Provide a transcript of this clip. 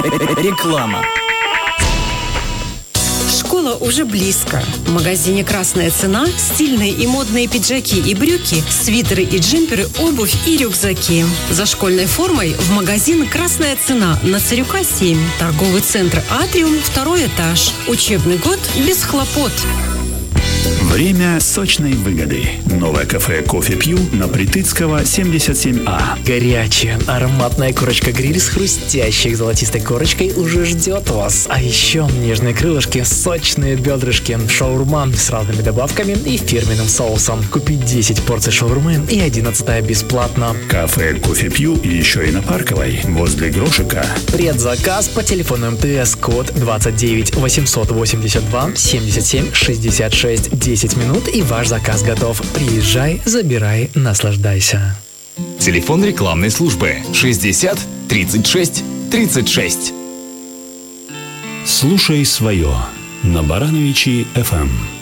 Реклама. Школа уже близко. В магазине «Красная цена» стильные и модные пиджаки и брюки, свитеры и джемперы, обувь и рюкзаки. За школьной формой в магазин «Красная цена» на Царюка 7. Торговый центр «Атриум», 2-й этаж. Учебный год без хлопот. Время сочной выгоды. Новое кафе «Кофе Пью» на Притыцкого, 77А. Горячая, ароматная курочка-гриль с хрустящей золотистой корочкой уже ждет вас. А еще нежные крылышки, сочные бедрышки, шаурма с разными добавками и фирменным соусом. Купить 10 порций шаурмы и 11-я бесплатно. Кафе «Кофе Пью» еще и на Парковой, возле Грошика. Предзаказ по телефону МТС, код 29 882 77 66. 10 минут и ваш заказ готов. Приезжай, забирай, наслаждайся. Телефон рекламной службы 60 36 36. Слушай свое на Барановичи FM.